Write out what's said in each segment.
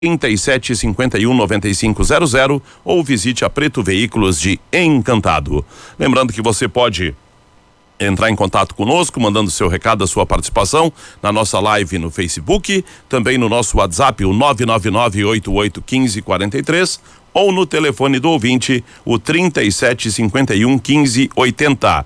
3751-9500 ou visite a Preto Veículos de Encantado. Lembrando que você pode entrar em contato conosco, mandando seu recado, a sua participação na nossa live no Facebook, também no nosso WhatsApp, o 999881543, ou no telefone do ouvinte, o 3751-1580.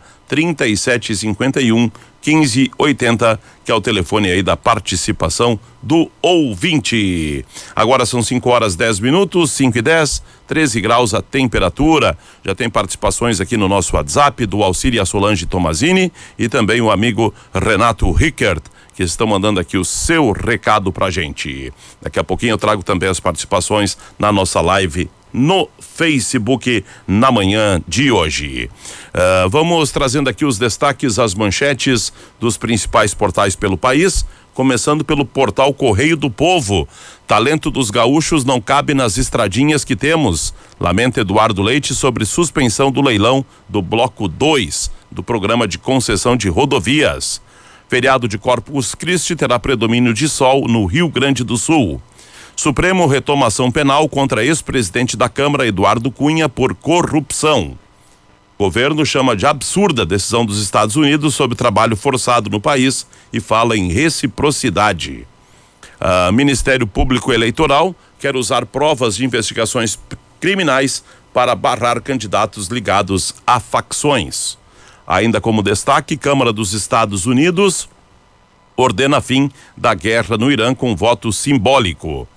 3751-1580, que é o telefone aí da participação do ouvinte. Agora são 5:10, 5:10, 13 graus a temperatura. Já tem participações aqui no nosso WhatsApp do Alcir e a Solange Tomazini e também o amigo Renato Rickert, que estão mandando aqui o seu recado pra gente. Daqui a pouquinho eu trago também as participações na nossa live no Facebook na manhã de hoje. Vamos trazendo aqui os destaques, as manchetes dos principais portais pelo país, começando pelo portal Correio do Povo. Talento dos gaúchos não cabe nas estradinhas que temos. Lamenta Eduardo Leite sobre suspensão do leilão do bloco 2 do programa de concessão de rodovias. Feriado de Corpus Christi terá predomínio de sol no Rio Grande do Sul. Supremo retoma ação penal contra ex-presidente da Câmara, Eduardo Cunha, por corrupção. Governo chama de absurda a decisão dos Estados Unidos sobre trabalho forçado no país e fala em reciprocidade. Ministério Público Eleitoral quer usar provas de investigações criminais para barrar candidatos ligados a facções. Ainda como destaque, Câmara dos Estados Unidos ordena fim da guerra no Irã com voto simbólico.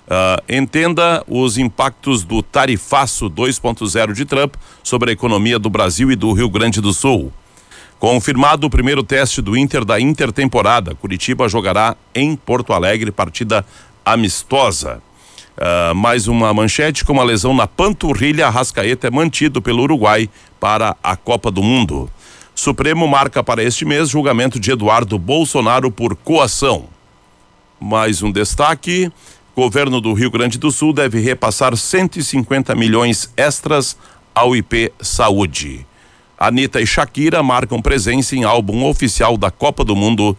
Entenda os impactos do tarifaço 2.0 de Trump sobre a economia do Brasil e do Rio Grande do Sul. Confirmado o primeiro teste do Inter da intertemporada, Curitiba jogará em Porto Alegre, partida amistosa. Mais uma manchete: com uma lesão na panturrilha, Arrascaeta é mantido pelo Uruguai para a Copa do Mundo. Supremo marca para este mês julgamento de Eduardo Bolsonaro por coação. Mais um destaque: governo do Rio Grande do Sul deve repassar 150 milhões extras ao IP Saúde. Anitta e Shakira marcam presença em álbum oficial da Copa do Mundo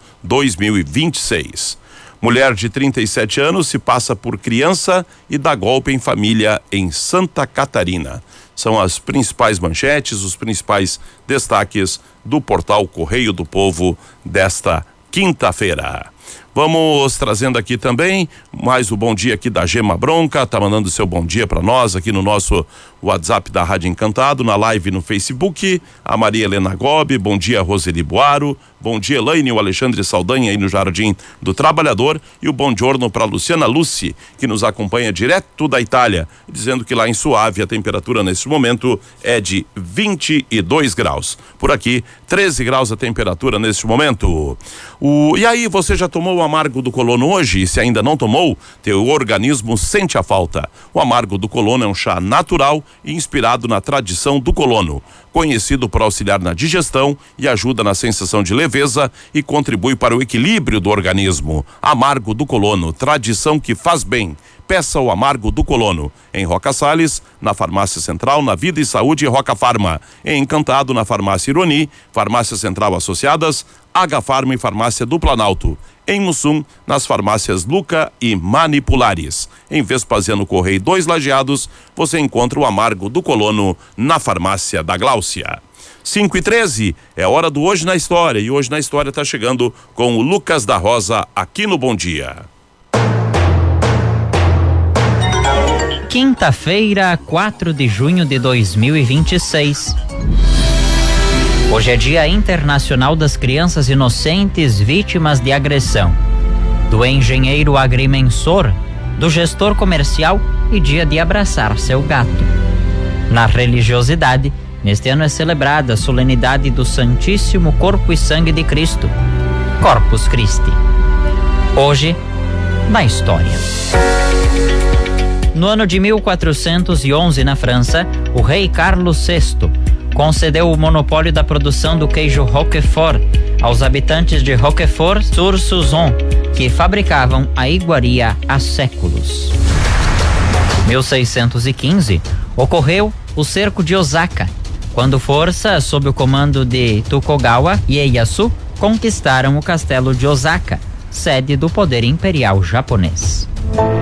2026. Mulher de 37 anos se passa por criança e dá golpe em família em Santa Catarina. São as principais manchetes, os principais destaques do portal Correio do Povo desta quinta-feira. Vamos trazendo aqui também mais o bom dia aqui da Gema Bronca, tá mandando seu bom dia para nós aqui no nosso WhatsApp da Rádio Encantado, na live no Facebook. A Maria Helena Gobi, bom dia Roseli Boaro, bom dia Elaine, o Alexandre Saldanha aí no Jardim do Trabalhador, e o bom giorno para Luciana Luci, que nos acompanha direto da Itália, dizendo que lá em Suave a temperatura nesse momento é de 22 graus. Por aqui, 13 graus a temperatura nesse momento. E aí, você já tomou o amargo do colono hoje? E se ainda não tomou, teu organismo sente a falta. O amargo do colono é um chá natural e inspirado na tradição do colono, conhecido por auxiliar na digestão e ajuda na sensação de leveza e contribui para o equilíbrio do organismo. Amargo do colono, tradição que faz bem. Peça o amargo do colono em Roca Salles, na Farmácia Central, na Vida e Saúde e Roca Farma. Em Encantado, na Farmácia Ironi, Farmácia Central Associadas, H-Farma e Farmácia do Planalto. Em Mussum, nas farmácias Luca e Manipulares. Em Vespasiano Correia 2 Lajeados, você encontra o amargo do colono na Farmácia da Gláucia. 5:13, é hora do Hoje na História, e Hoje na História está chegando com o Lucas da Rosa aqui no Bom Dia. Quinta-feira, 4 de junho de 2026. Hoje é Dia Internacional das Crianças Inocentes Vítimas de Agressão, do engenheiro agrimensor, do gestor comercial e dia de abraçar seu gato. Na religiosidade, neste ano é celebrada a solenidade do Santíssimo Corpo e Sangue de Cristo, Corpus Christi. Hoje, na história. No ano de 1411, na França, o rei Carlos VI concedeu o monopólio da produção do queijo Roquefort aos habitantes de Roquefort-sur-Souzon, que fabricavam a iguaria há séculos. Em 1615, ocorreu o cerco de Osaka, quando forças sob o comando de Tokugawa Ieyasu conquistaram o castelo de Osaka, sede do poder imperial japonês.